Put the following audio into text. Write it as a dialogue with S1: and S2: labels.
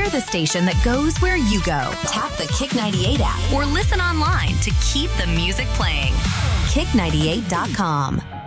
S1: We're the station that goes where you go. Tap the Kick 98 app or listen online to keep the music playing. Kick98.com.